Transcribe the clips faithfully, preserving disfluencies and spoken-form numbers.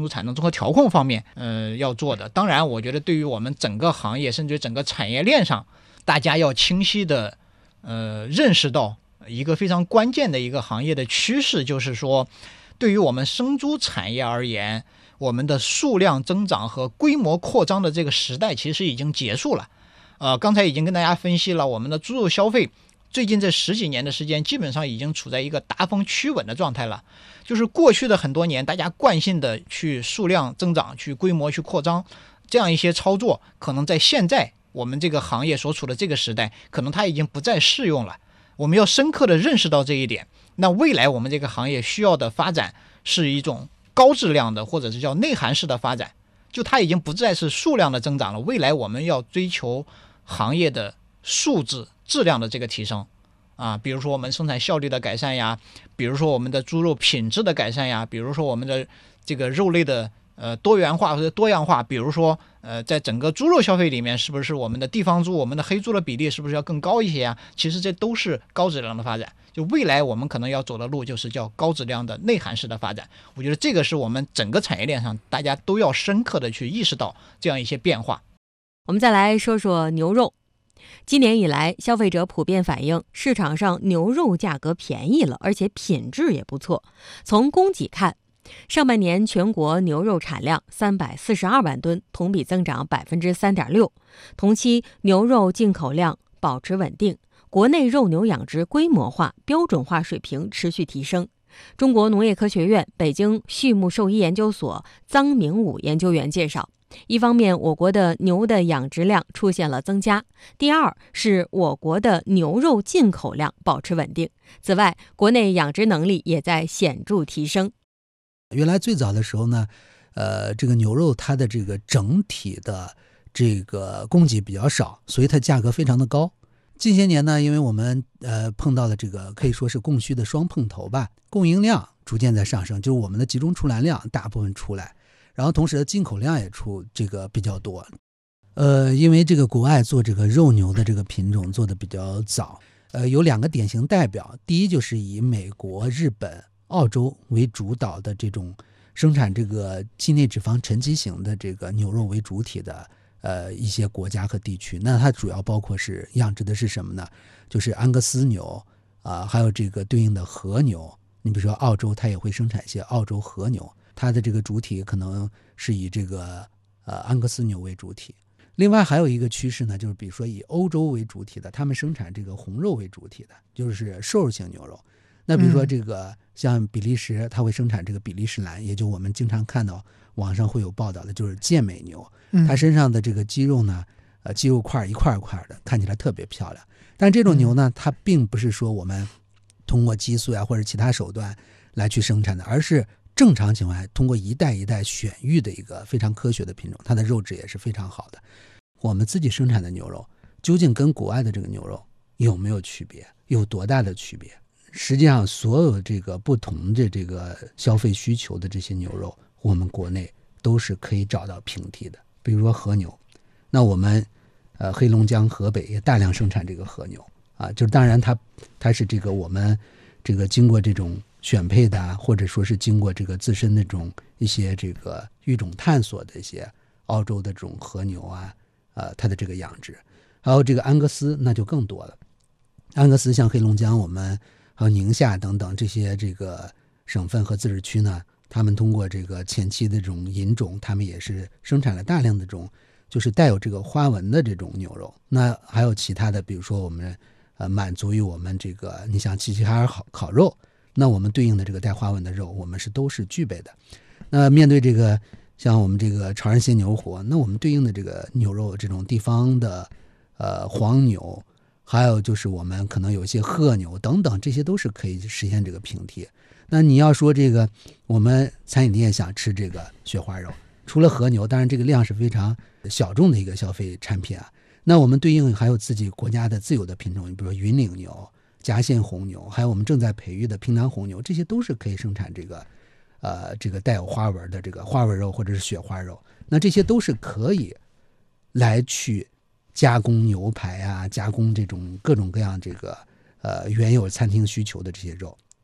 猪产能综合调控方面呃要做的。当然我觉得对于我们整个行业甚至整个产业链上，大家要清晰的呃认识到一个非常关键的一个行业的趋势，就是说对于我们生猪产业而言，我们的数量增长和规模扩张的这个时代其实已经结束了。呃，刚才已经跟大家分析了，我们的猪肉消费最近这十几年的时间基本上已经处在一个达峰趋稳的状态了。就是过去的很多年大家惯性的去数量增长，去规模去扩张，这样一些操作可能在现在我们这个行业所处的这个时代可能它已经不再适用了。我们要深刻的认识到这一点，那未来我们这个行业需要的发展是一种高质量的或者是叫内涵式的发展，就它已经不再是数量的增长了，未来我们要追求行业的素质质量的这个提升啊，比如说我们生产效率的改善呀，比如说我们的猪肉品质的改善呀，比如说我们的这个肉类的呃多元化或者多样化，比如说呃在整个猪肉消费里面，是不是我们的地方猪我们的黑猪的比例是不是要更高一些呀？其实这都是高质量的发展，就未来我们可能要走的路就是叫高质量的内涵式的发展。我觉得这个是我们整个产业链上大家都要深刻的去意识到这样一些变化。 我们再来说说牛肉。今年以来，消费者普遍反映市场上牛肉价格便宜了，而且品质也不错。从供给看，上半年全国牛肉产量三百四十二万吨，同比增长百分之三点六。同期牛肉进口量保持稳定，国内肉牛养殖规模化、标准化水平持续提升。中国农业科学院北京畜牧兽医研究所臧明武研究员介绍，一方面，我国的牛的养殖量出现了增加；第二是我国的牛肉进口量保持稳定。此外，国内养殖能力也在显著提升。 原来最早的时候呢，呃，这个牛肉它的这个整体的这个供给比较少，所以它价格非常的高。近些年呢，因为我们呃碰到了这个可以说是供需的双碰头吧，供应量逐渐在上升，就是我们的集中出栏量大部分出来。然后同时的进口量也出这个比较多，呃，因为这个国外做这个肉牛的这个品种做的比较早，呃，有两个典型代表，第一就是以美国、日本、澳洲为主导的这种生产这个肌内脂肪沉积型的这个牛肉为主体的呃一些国家和地区，那它主要包括是养殖的是什么呢？就是安格斯牛啊、呃，还有这个对应的和牛。你比如说澳洲，它也会生产一些澳洲和牛。它的这个主体可能是以这个呃安格斯牛为主体。另外还有一个趋势呢，就是比如说以欧洲为主体的，他们生产这个红肉为主体的，就是瘦肉型牛肉。那比如说这个像比利时，它会生产这个比利时蓝，也就我们经常看到网上会有报道的，就是健美牛，它身上的这个肌肉呢，呃肌肉块一块一块的，看起来特别漂亮。但这种牛呢，它并不是说我们通过激素呀或者其他手段来去生产的，而是正常情况下通过一代一代选育的一个非常科学的品种，它的肉质也是非常好的。我们自己生产的牛肉究竟跟国外的这个牛肉有没有区别，有多大的区别？实际上所有这个不同的这个消费需求的这些牛肉，我们国内都是可以找到平替的。比如说和牛，那我们呃黑龙江河北也大量生产这个和牛啊，就是当然它它是这个我们这个经过这种选配的，或者说是经过这个自身的这种一些这个育种探索的一些澳洲的这种和牛啊，呃，它的这个养殖，还有这个安格斯那就更多了。安格斯像黑龙江，我们还有宁夏等等这些这个省份和自治区呢，他们通过这个前期的这种引种，他们也是生产了大量的这种就是带有这个花纹的这种牛肉。那还有其他的，比如说我们呃满足于我们这个你像齐齐哈尔烤烤肉。那我们对应的这个带花纹的肉，我们是都是具备的。那面对这个像我们这个潮汕鲜牛活，那我们对应的这个牛肉这种地方的呃黄牛，还有就是我们可能有一些褐牛等等，这些都是可以实现这个平替。那你要说这个我们餐饮店想吃这个雪花肉，除了和牛，当然这个量是非常小众的一个消费产品啊。那我们对应还有自己国家的自有的品种，比如说云岭牛、夹县红牛，还有我们正在培育的平南红牛，这些都是可以生产这个呃这个带有花纹的这个花纹肉或者是雪花肉。那这些都是可以来去加工牛排啊，加工这种各种各样这个呃原有餐厅需求的这些肉。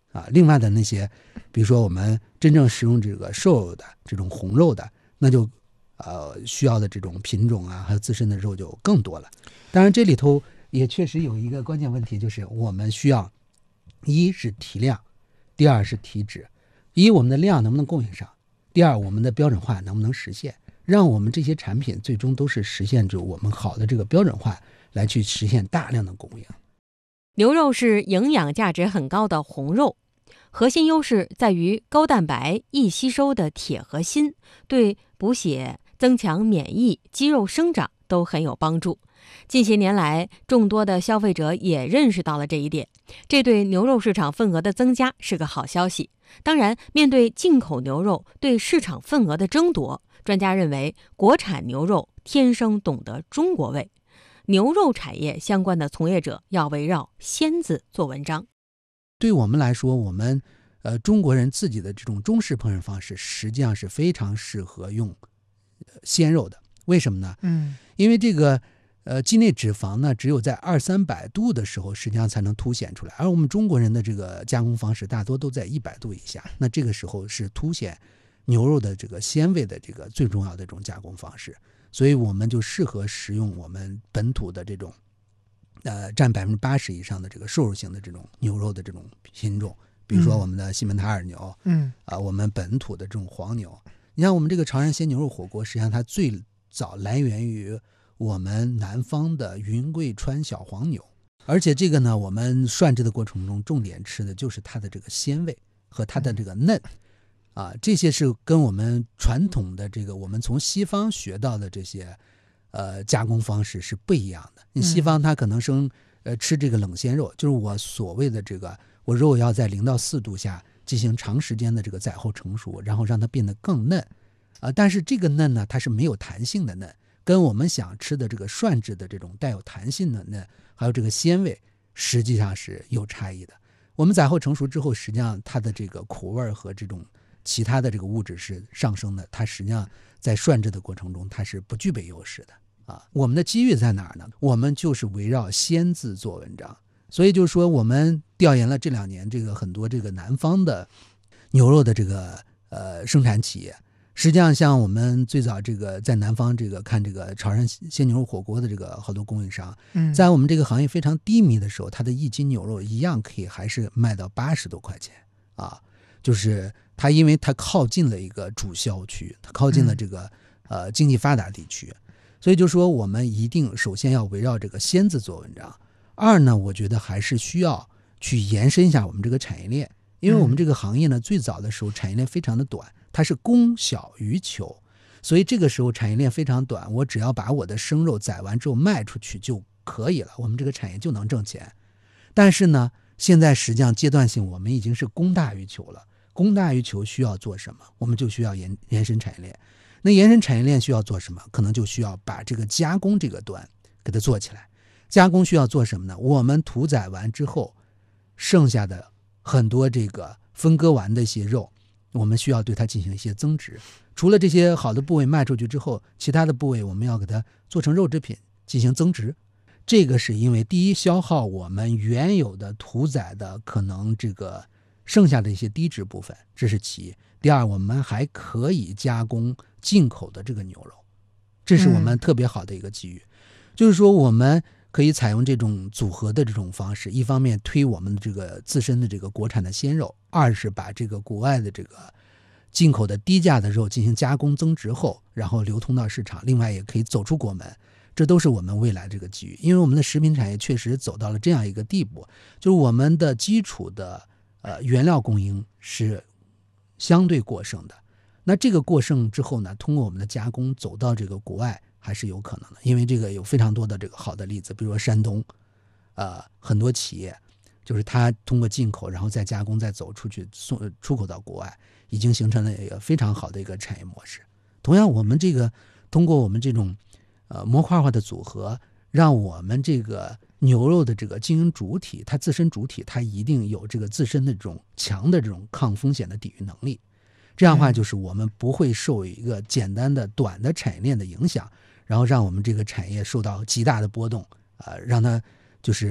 啊。另外的那些，比如说我们真正食用这个瘦肉的这种红肉的，那就呃需要的这种品种啊，还有自身的肉就更多了。当然这里头也确实有一个关键问题，就是我们需要一是提量，第二是提质。一我们的量能不能供应上，第二我们的标准化能不能实现，让我们这些产品最终都是实现着我们好的这个标准化，来去实现大量的供应。 牛肉是营养价值很高的红肉，核心优势在于高蛋白、易吸收的铁和锌，对补血、增强免疫、肌肉生长都很有帮助。近些年来，众多的消费者也认识到了这一点，这对牛肉市场份额的增加是个好消息。当然，面对进口牛肉对市场份额的争夺，专家认为国产牛肉天生懂得中国味，牛肉产业相关的从业者要围绕鲜字做文章。 对我们来说，我们呃中国人自己的这种中式烹饪方式，实际上是非常适合用鲜肉的。为什么呢？ 嗯， 因为这个呃肌内脂肪呢，只有在二三百度的时候，实际上才能凸显出来，而我们中国人的这个加工方式大多都在一百度以下，那这个时候是凸显牛肉的这个鲜味的这个最重要的这种加工方式，所以我们就适合食用我们本土的这种呃占百分之八十以上的这个瘦肉型的这种牛肉的这种品种，比如说我们的西门塔尔牛， 嗯啊、呃，我们本土的这种黄牛。你看我们这个潮汕鲜牛肉火锅，实际上它最早来源于我们南方的云贵川小黄牛，而且这个呢，我们涮制的过程中，重点吃的就是它的这个鲜味和它的这个嫩。啊，这些是跟我们传统的这个我们从西方学到的这些呃加工方式是不一样的。你西方它可能生呃吃这个冷鲜肉，就是我所谓的这个我肉要在零到四度下进行长时间的这个宰后成熟，然后让它变得更嫩啊。但是这个嫩呢，它是没有弹性的嫩，跟我们想吃的这个涮制的这种带有弹性的嫩，还有这个鲜味，实际上是有差异的。我们宰后成熟之后，实际上它的这个苦味和这种其他的这个物质是上升的，它实际上在涮制的过程中它是不具备优势的啊。我们的机遇在哪儿呢？我们就是围绕鲜字做文章，所以就是说我们调研了这两年这个很多这个南方的牛肉的这个呃生产企业，实际上像我们最早这个在南方这个看这个潮汕鲜牛肉火锅的这个好多供应商， 嗯， 在我们这个行业非常低迷的时候，它的一斤牛肉一样可以还是卖到八十多块钱啊，就是它因为它靠近了一个主销区，它靠近了这个、嗯、呃经济发达地区，所以就说我们一定首先要围绕这个鲜字做文章。二呢，我觉得还是需要去延伸一下我们这个产业链，因为我们这个行业呢，最早的时候产业链非常的短，它是供小于求，所以这个时候产业链非常短，我只要把我的生肉宰完之后卖出去就可以了，我们这个产业就能挣钱。但是呢，现在实际上阶段性我们已经是供大于求了，供大于求需要做什么？我们就需要延延伸产业链。那延伸产业链需要做什么？可能就需要把这个加工这个端给它做起来。加工需要做什么呢？我们屠宰完之后，剩下的很多这个分割完的一些肉，我们需要对它进行一些增值。除了这些好的部位卖出去之后，其他的部位我们要给它做成肉制品进行增值。这个是因为第一，消耗我们原有的屠宰的可能这个剩下的一些低脂部分，这是其一。第二，我们还可以加工进口的这个牛肉，这是我们特别好的一个机遇。嗯、就是说我们可以采用这种组合的这种方式，一方面推我们的这个自身的这个国产的鲜肉，二是把这个国外的这个进口的低价的肉进行加工增值后，然后流通到市场，另外也可以走出国门，这都是我们未来这个机遇。因为我们的食品产业确实走到了这样一个地步，就是我们的基础的呃原料供应是相对过剩的，那这个过剩之后呢，通过我们的加工走到这个国外还是有可能的，因为这个有非常多的这个好的例子，比如说山东，呃，很多企业就是它通过进口，然后再加工，再走出去送出口到国外，已经形成了一个非常好的一个产业模式。同样，我们这个通过我们这种呃模块化的组合，让我们这个牛肉的这个经营主体，它自身主体它一定有这个自身的这种强的这种抗风险的抵御能力。这样的话，就是我们不会受一个简单的短的产业链的影响，然后让我们这个产业受到极大的波动，呃，让它就是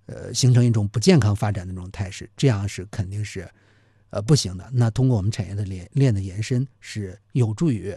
呃形成一种不健康发展的这种态势，这样是肯定是呃不行的。那通过我们产业的链链的延伸，是有助于